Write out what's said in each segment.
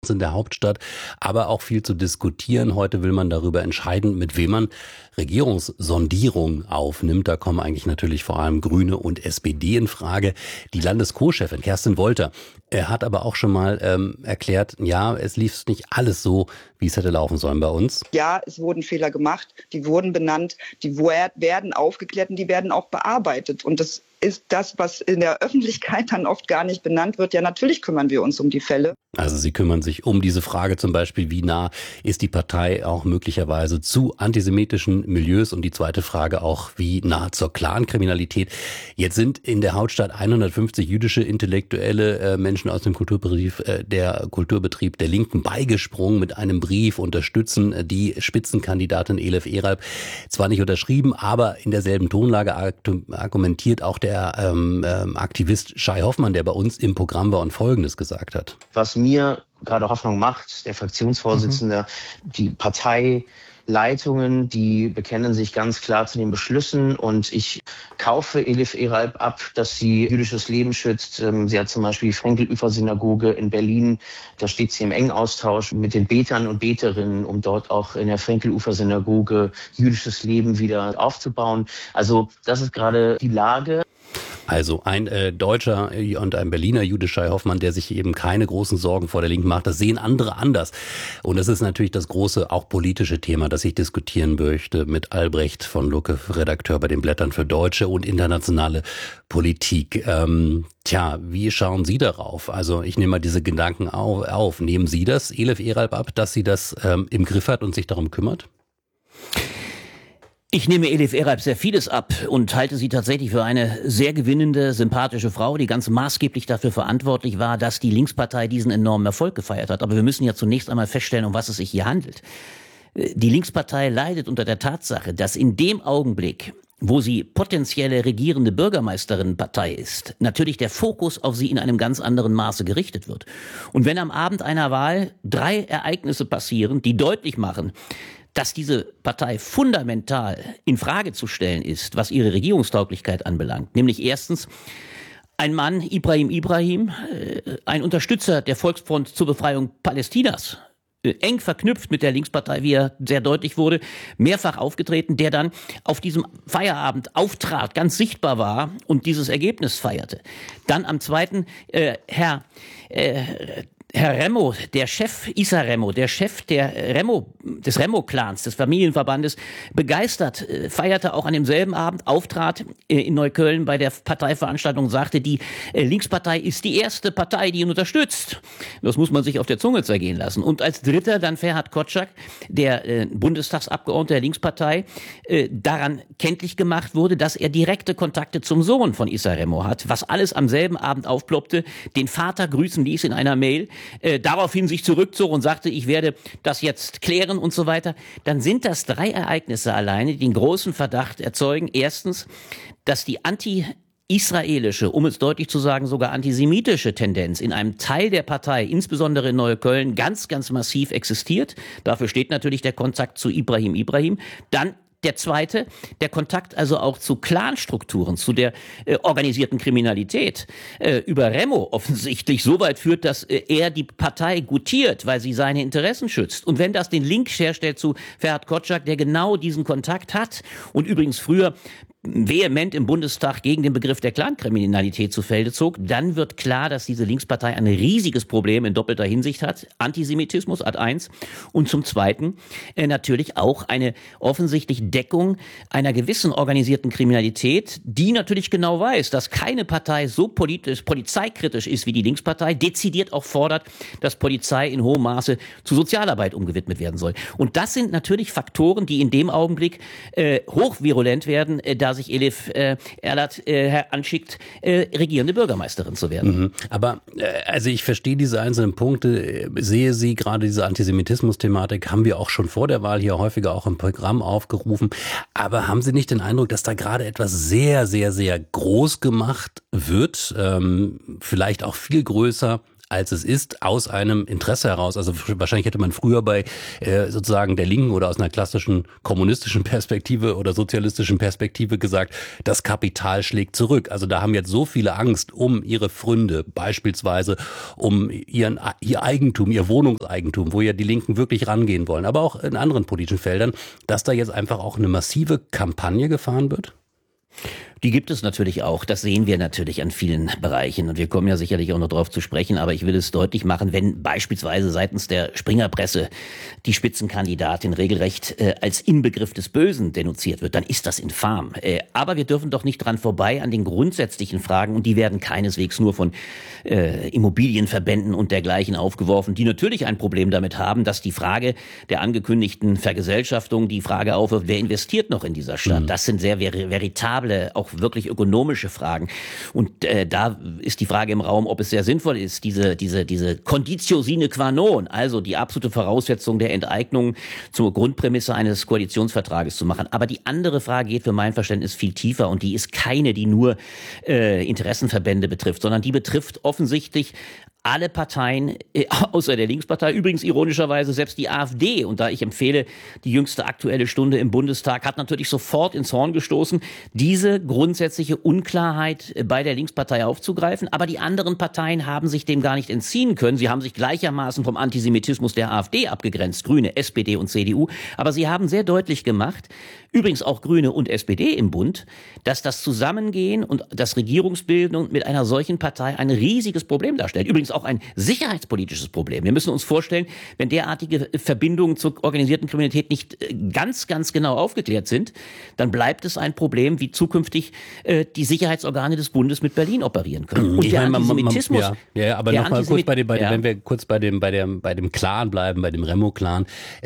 in der Hauptstadt, aber auch viel zu diskutieren. Heute will man darüber entscheiden, mit wem man Regierungssondierung aufnimmt. Da kommen eigentlich natürlich vor allem Grüne und SPD in Frage. Die Landesco-Chefin Kerstin Wolter hat aber auch schon mal erklärt, ja, es lief nicht alles so, wie es hätte laufen sollen bei uns. Ja, es wurden Fehler gemacht, die wurden benannt, die werden aufgeklärt und die werden auch bearbeitet. Und das ist das, was in der Öffentlichkeit dann oft gar nicht benannt wird. Ja, natürlich kümmern wir uns um die Fälle. Also Sie kümmern sich um diese Frage zum Beispiel, wie nah ist die Partei auch möglicherweise zu antisemitischen Milieus, und die zweite Frage auch, wie nah zur Clankriminalität. Jetzt sind in der Hauptstadt 150 jüdische intellektuelle Menschen aus dem Kulturbetrieb der Linken beigesprungen mit einem Brief, unterstützen die Spitzenkandidatin Elif Eralp. Zwar nicht unterschrieben, aber in derselben Tonlage argumentiert auch der Aktivist Shai Hoffmann, der bei uns im Programm war und Folgendes gesagt hat. Was mir gerade Hoffnung macht, der Fraktionsvorsitzende, die Parteileitungen, die bekennen sich ganz klar zu den Beschlüssen, und ich kaufe Elif Eralp ab, dass sie jüdisches Leben schützt. Sie hat zum Beispiel die Frenkel-Ufer-Synagoge in Berlin, da steht sie im engen Austausch mit den Betern und Beterinnen, um dort auch in der Frenkel-Ufer-Synagoge jüdisches Leben wieder aufzubauen. Also das ist gerade die Lage. Also ein Deutscher und ein Berliner Jude, Shai Hoffmann, der sich eben keine großen Sorgen vor der Linken macht. Das sehen andere anders. Und das ist natürlich das große, auch politische Thema, das ich diskutieren möchte mit Albrecht von Lucke, Redakteur bei den Blättern für deutsche und internationale Politik. Wie schauen Sie darauf? Also ich nehme mal diese Gedanken auf. Nehmen Sie das Elif Eralp ab, dass sie das im Griff hat und sich darum kümmert? Ich nehme Elif Eralp sehr vieles ab und halte sie tatsächlich für eine sehr gewinnende, sympathische Frau, die ganz maßgeblich dafür verantwortlich war, dass die Linkspartei diesen enormen Erfolg gefeiert hat. Aber wir müssen ja zunächst einmal feststellen, um was es sich hier handelt. Die Linkspartei leidet unter der Tatsache, dass in dem Augenblick, wo sie potenzielle regierende Bürgermeisterinnenpartei ist, natürlich der Fokus auf sie in einem ganz anderen Maße gerichtet wird. Und wenn am Abend einer Wahl 3 Ereignisse passieren, die deutlich machen, dass diese Partei fundamental in Frage zu stellen ist, was ihre Regierungstauglichkeit anbelangt. Nämlich erstens ein Mann, Ibrahim, ein Unterstützer der Volksfront zur Befreiung Palästinas, eng verknüpft mit der Linkspartei, wie er sehr deutlich wurde, mehrfach aufgetreten, der dann auf diesem Feierabend auftrat, ganz sichtbar war und dieses Ergebnis feierte. Dann am zweiten Herr Remo, der Chef Issa Remo, der Chef des Remo-Clans, des Familienverbandes, begeistert, feierte auch an demselben Abend, auftrat in Neukölln bei der Parteiveranstaltung, sagte, die Linkspartei ist die erste Partei, die ihn unterstützt. Das muss man sich auf der Zunge zergehen lassen. Und als dritter dann Ferhat Kotschak, der Bundestagsabgeordnete der Linkspartei, daran kenntlich gemacht wurde, dass er direkte Kontakte zum Sohn von Issa Remo hat, was alles am selben Abend aufploppte, den Vater grüßen ließ in einer Mail, daraufhin sich zurückzog und sagte, ich werde das jetzt klären und so weiter, dann sind das 3 Ereignisse alleine, die den großen Verdacht erzeugen. Erstens, dass die anti-israelische, um es deutlich zu sagen, sogar antisemitische Tendenz in einem Teil der Partei, insbesondere in Neukölln, ganz, ganz massiv existiert. Dafür steht natürlich der Kontakt zu Ibrahim. Dann der zweite, der Kontakt also auch zu Clanstrukturen, zu der organisierten Kriminalität, über Remo offensichtlich so weit führt, dass er die Partei gutiert, weil sie seine Interessen schützt. Und wenn das den Link herstellt zu Ferhat Kotschak, der genau diesen Kontakt hat und übrigens früher vehement im Bundestag gegen den Begriff der Clankriminalität zu Felde zog, dann wird klar, dass diese Linkspartei ein riesiges Problem in doppelter Hinsicht hat. Antisemitismus Ad 1 und zum Zweiten natürlich auch eine offensichtlich Deckung einer gewissen organisierten Kriminalität, die natürlich genau weiß, dass keine Partei so polizeikritisch ist wie die Linkspartei, dezidiert auch fordert, dass Polizei in hohem Maße zu Sozialarbeit umgewidmet werden soll. Und das sind natürlich Faktoren, die in dem Augenblick hochvirulent werden, da sich Elif Eralp anschickt, regierende Bürgermeisterin zu werden. Aber also ich verstehe diese einzelnen Punkte, sehe sie, gerade diese Antisemitismus-Thematik haben wir auch schon vor der Wahl hier häufiger auch im Programm aufgerufen. Aber haben Sie nicht den Eindruck, dass da gerade etwas sehr, sehr, sehr groß gemacht wird, vielleicht auch viel größer, als es ist, aus einem Interesse heraus. Also wahrscheinlich hätte man früher bei sozusagen der Linken oder aus einer klassischen kommunistischen Perspektive oder sozialistischen Perspektive gesagt, das Kapital schlägt zurück. Also da haben jetzt so viele Angst um ihre Pfründe, beispielsweise um ihr Eigentum, ihr Wohnungseigentum, wo ja die Linken wirklich rangehen wollen, aber auch in anderen politischen Feldern, dass da jetzt einfach auch eine massive Kampagne gefahren wird? Die gibt es natürlich auch. Das sehen wir natürlich an vielen Bereichen. Und wir kommen ja sicherlich auch noch darauf zu sprechen. Aber ich will es deutlich machen, wenn beispielsweise seitens der Springerpresse die Spitzenkandidatin regelrecht als Inbegriff des Bösen denunziert wird, dann ist das infam. Aber wir dürfen doch nicht dran vorbei an den grundsätzlichen Fragen. Und die werden keineswegs nur von Immobilienverbänden und dergleichen aufgeworfen, die natürlich ein Problem damit haben, dass die Frage der angekündigten Vergesellschaftung die Frage aufwirft, wer investiert noch in dieser Stadt? Das sind sehr veritable, auch wirklich ökonomische Fragen. Und da ist die Frage im Raum, ob es sehr sinnvoll ist, diese Conditio sine qua non, also die absolute Voraussetzung der Enteignung zur Grundprämisse eines Koalitionsvertrages zu machen. Aber die andere Frage geht für mein Verständnis viel tiefer und die ist keine, die nur Interessenverbände betrifft, sondern die betrifft offensichtlich alle Parteien, außer der Linkspartei, übrigens ironischerweise selbst die AfD. Und da ich empfehle, die jüngste Aktuelle Stunde im Bundestag hat natürlich sofort ins Horn gestoßen, diese grundsätzliche Unklarheit bei der Linkspartei aufzugreifen. Aber die anderen Parteien haben sich dem gar nicht entziehen können. Sie haben sich gleichermaßen vom Antisemitismus der AfD abgegrenzt, Grüne, SPD und CDU. Aber sie haben sehr deutlich gemacht, übrigens auch Grüne und SPD im Bund, dass das Zusammengehen und das Regierungsbildung mit einer solchen Partei ein riesiges Problem darstellt. Übrigens auch ein sicherheitspolitisches Problem. Wir müssen uns vorstellen, wenn derartige Verbindungen zur organisierten Kriminalität nicht ganz genau aufgeklärt sind, dann bleibt es ein Problem, wie zukünftig die Sicherheitsorgane des Bundes mit Berlin operieren können. Und der Antisemitismus... Aber nochmal kurz wenn wir kurz bei dem Clan bleiben, bei dem Remo-Clan.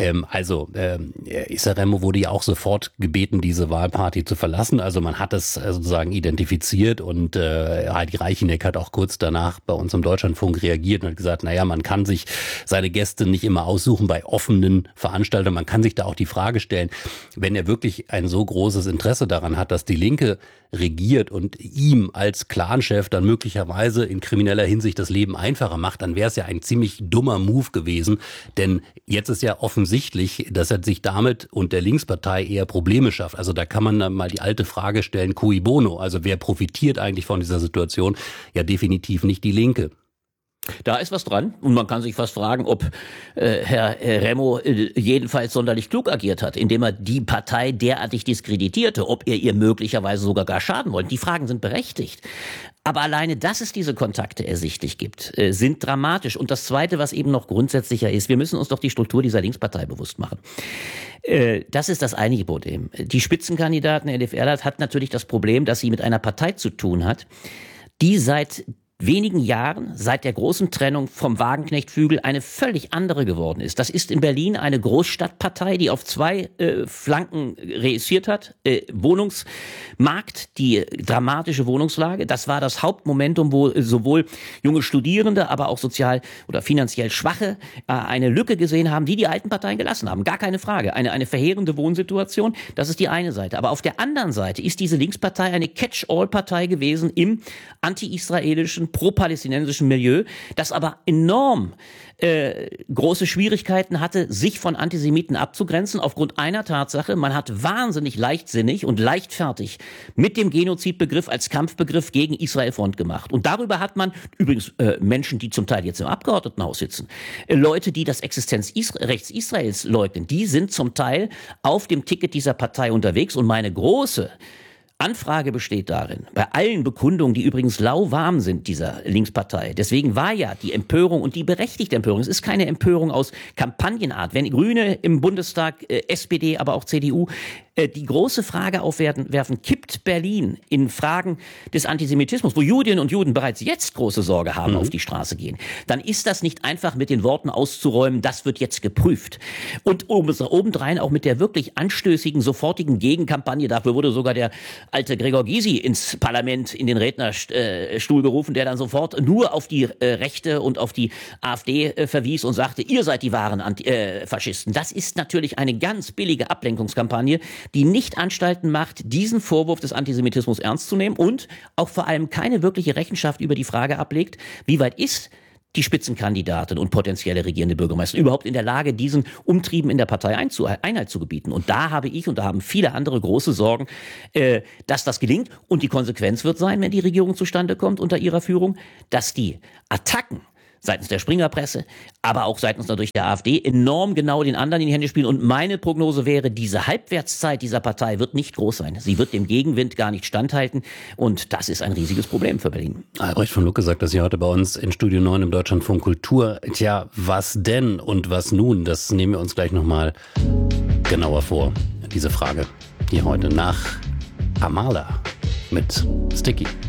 Issa Remo wurde ja auch sofort gebeten, diese Wahlparty zu verlassen. Also man hat es sozusagen identifiziert und Heidi Reicheneck hat auch kurz danach bei uns im Deutschlandfunk reagiert und hat gesagt, naja, man kann sich seine Gäste nicht immer aussuchen bei offenen Veranstaltungen. Man kann sich da auch die Frage stellen, wenn er wirklich ein so großes Interesse daran hat, dass die Linke regiert und ihm als Clanchef dann möglicherweise in krimineller Hinsicht das Leben einfacher macht, dann wäre es ja ein ziemlich dummer Move gewesen. Denn jetzt ist ja offensichtlich, dass er sich damit und der Linkspartei eher Probleme schafft. Also da kann man dann mal die alte Frage stellen, cui bono? Also wer profitiert eigentlich von dieser Situation? Ja, definitiv nicht die Linke. Da ist was dran und man kann sich fast fragen, ob Herr Remo jedenfalls sonderlich klug agiert hat, indem er die Partei derartig diskreditierte, ob er ihr möglicherweise sogar gar schaden wollte. Die Fragen sind berechtigt. Aber alleine, dass es diese Kontakte ersichtlich gibt, sind dramatisch. Und das Zweite, was eben noch grundsätzlicher ist, wir müssen uns doch die Struktur dieser Linkspartei bewusst machen. Das ist das einige Problem. Die Spitzenkandidatin Elif Erlat hat natürlich das Problem, dass sie mit einer Partei zu tun hat, die seit wenigen Jahren, seit der großen Trennung vom Wagenknecht-Flügel, eine völlig andere geworden ist. Das ist in Berlin eine Großstadtpartei, die auf zwei Flanken reüssiert hat. Wohnungsmarkt, die dramatische Wohnungslage, das war das Hauptmomentum, wo sowohl junge Studierende, aber auch sozial oder finanziell Schwache eine Lücke gesehen haben, die alten Parteien gelassen haben. Gar keine Frage. Eine verheerende Wohnsituation, das ist die eine Seite. Aber auf der anderen Seite ist diese Linkspartei eine Catch-all-Partei gewesen im anti-israelischen, pro-palästinensischen Milieu, das aber enorm große Schwierigkeiten hatte, sich von Antisemiten abzugrenzen, aufgrund einer Tatsache: Man hat wahnsinnig leichtsinnig und leichtfertig mit dem Genozidbegriff als Kampfbegriff gegen Israel Front gemacht. Und darüber hat man übrigens Menschen, die zum Teil jetzt im Abgeordnetenhaus sitzen, Leute, die das Existenzrechts Israels leugnen, die sind zum Teil auf dem Ticket dieser Partei unterwegs. Und meine große Anfrage besteht darin, bei allen Bekundungen, die übrigens lauwarm sind dieser Linkspartei. Deswegen war ja die Empörung und die berechtigte Empörung, es ist keine Empörung aus Kampagnenart. Wenn Grüne im Bundestag, SPD, aber auch CDU die große Frage aufwerfen, kippt Berlin in Fragen des Antisemitismus, wo Judinnen und Juden bereits jetzt große Sorge haben, auf die Straße gehen, dann ist das nicht einfach mit den Worten auszuräumen, das wird jetzt geprüft. Und obendrein auch mit der wirklich anstößigen, sofortigen Gegenkampagne, dafür wurde sogar der alte Gregor Gysi ins Parlament in den Rednerstuhl gerufen, der dann sofort nur auf die Rechte und auf die AfD verwies und sagte, ihr seid die wahren Faschisten. Das ist natürlich eine ganz billige Ablenkungskampagne, die nicht Anstalten macht, diesen Vorwurf des Antisemitismus ernst zu nehmen und auch vor allem keine wirkliche Rechenschaft über die Frage ablegt, wie weit ist die Spitzenkandidatin und potenzielle regierende Bürgermeister überhaupt in der Lage, diesen Umtrieben in der Partei Einhalt zu gebieten. Und da habe ich und da haben viele andere große Sorgen, dass das gelingt. Und die Konsequenz wird sein, wenn die Regierung zustande kommt unter ihrer Führung, dass die Attacken seitens der Springerpresse, aber auch seitens natürlich der AfD enorm genau den anderen in die Hände spielen. Und meine Prognose wäre, diese Halbwertszeit dieser Partei wird nicht groß sein. Sie wird dem Gegenwind gar nicht standhalten. Und das ist ein riesiges Problem für Berlin. Albrecht von Lucke sagt das hier heute bei uns in Studio 9 im Deutschlandfunk Kultur. Tja, was denn und was nun? Das nehmen wir uns gleich nochmal genauer vor. Diese Frage hier heute nach Amala mit Sticky.